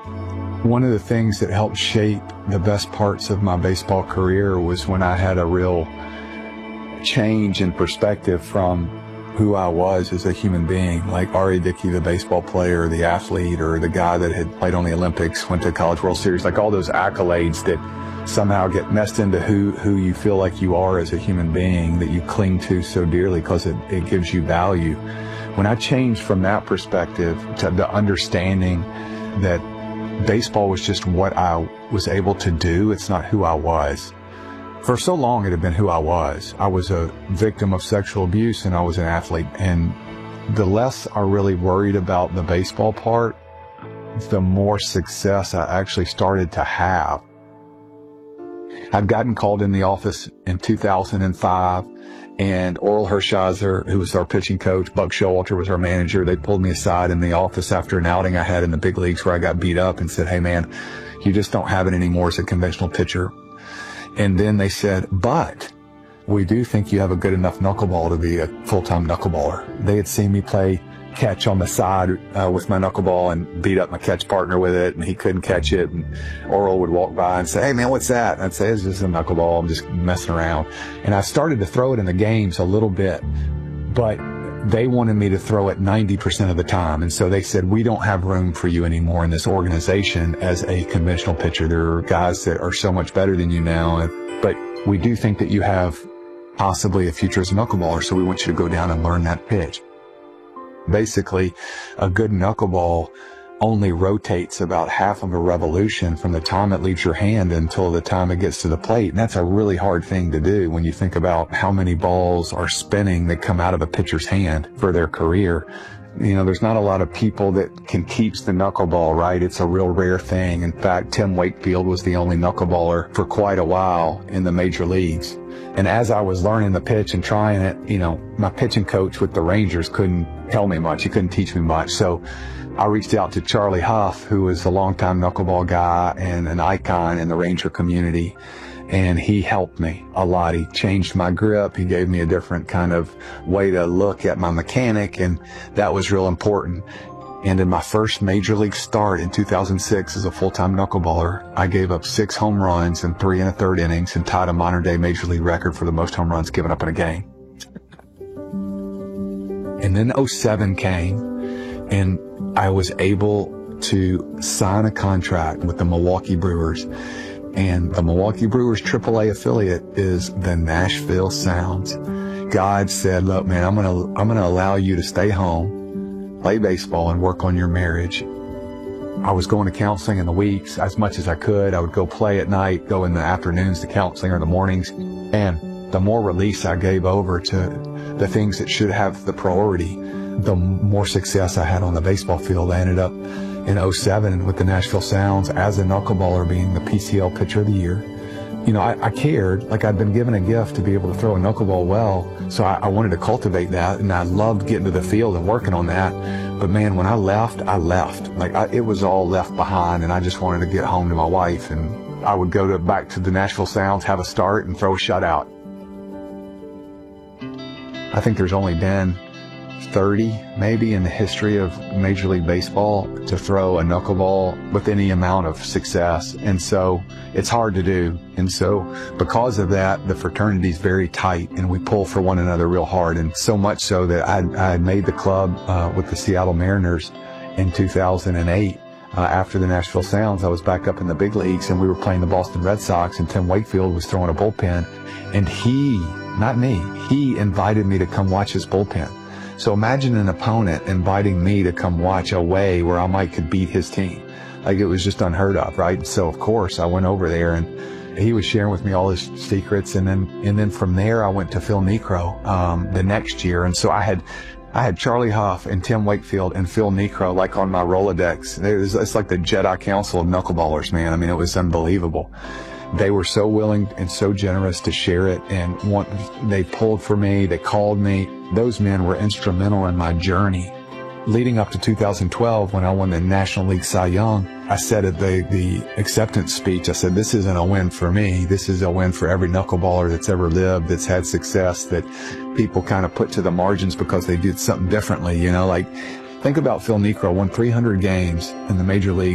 One of the things that helped shape the best parts of my baseball career was when I had a real change in perspective from who I was as a human being, like R.A. Dickey, the baseball player, the athlete, or the guy that had played on the Olympics, went to College World Series, like all those accolades that somehow get messed into who you feel like you are as a human being, that you cling to so dearly because it gives you value. When I changed from that perspective to the understanding that baseball was just what I was able to do, it's not who I was. For so long, it had been who I was. I was a victim of sexual abuse, and I was an athlete. And the less I really worried about the baseball part, the more success I actually started to have. I'd gotten called in the office in 2005, and Oral Hershiser, who was our pitching coach, Buck Showalter was our manager. They pulled me aside in the office after an outing I had in the big leagues where I got beat up and said, "Hey, man, you just don't have it anymore as a conventional pitcher." And then they said, "But we do think you have a good enough knuckleball to be a full-time knuckleballer." They had seen me play catch on the side with my knuckleball and beat up my catch partner with it, and he couldn't catch it. And Oral would walk by and say, "Hey, man, what's that?" And I'd say, "It's just a knuckleball. I'm just messing around." And I started to throw it in the games a little bit, but they wanted me to throw it 90% of the time. And so they said, "We don't have room for you anymore in this organization as a conventional pitcher. There are guys that are so much better than you now, but we do think that you have possibly a future as a knuckleballer, so we want you to go down and learn that pitch." Basically, a good knuckleball only rotates about half of a revolution from the time it leaves your hand until the time it gets to the plate. And that's a really hard thing to do when you think about how many balls are spinning that come out of a pitcher's hand for their career. You know, there's not a lot of people that can teach the knuckleball, right? It's a real rare thing. In fact, Tim Wakefield was the only knuckleballer for quite a while in the major leagues. And as I was learning the pitch and trying it, you know, my pitching coach with the Rangers couldn't tell me much. He couldn't teach me much. So I reached out to Charlie Huff, who was a longtime knuckleball guy and an icon in the Ranger community. And he helped me a lot. He changed my grip. He gave me a different kind of way to look at my mechanic, and that was real important. And in my first major league start in 2006 as a full-time knuckleballer, I gave up 6 home runs in 3 1/3 innings and tied a modern-day major league record for the most home runs given up in a game. And then 2007 came, and I was able to sign a contract with the Milwaukee Brewers. And the Milwaukee Brewers AAA affiliate is the Nashville Sounds. God said, "Look, man, I'm gonna allow you to stay home, play baseball, and work on your marriage." I was going to counseling in the weeks as much as I could. I would go play at night, go in the afternoons to counseling or the mornings. And the more release I gave over to the things that should have the priority, the more success I had on the baseball field. I ended up in 2007 with the Nashville Sounds as a knuckleballer being the PCL Pitcher of the Year. You know, I cared, like I'd been given a gift to be able to throw a knuckleball well, so I wanted to cultivate that, and I loved getting to the field and working on that. But man, when I left. Like it was all left behind, and I just wanted to get home to my wife, and I would go back to the Nashville Sounds, have a start, and throw a shutout. I think there's only been 30 maybe in the history of Major League Baseball to throw a knuckleball with any amount of success. And so it's hard to do. And so because of that, the fraternity is very tight, and we pull for one another real hard. And so much so that I had made the club with the Seattle Mariners in 2008. After the Nashville Sounds, I was back up in the big leagues, and we were playing the Boston Red Sox, and Tim Wakefield was throwing a bullpen. And he, not me, he invited me to come watch his bullpen. So imagine an opponent inviting me to come watch a way where I could beat his team. Like, it was just unheard of, right? So of course I went over there, and he was sharing with me all his secrets. And then from there I went to Phil Niekro the next year. And so I had Charlie Huff and Tim Wakefield and Phil Niekro like on my Rolodex. It's like the Jedi Council of knuckleballers, man. I mean, it was unbelievable. They were so willing and so generous to share it, and they pulled for me, they called me. Those men were instrumental in my journey. Leading up to 2012, when I won the National League Cy Young, I said at the acceptance speech, I said, "This isn't a win for me. This is a win for every knuckleballer that's ever lived, that's had success, that people kind of put to the margins because they did something differently." You know, like, think about Phil Niekro, won 300 games in the major league.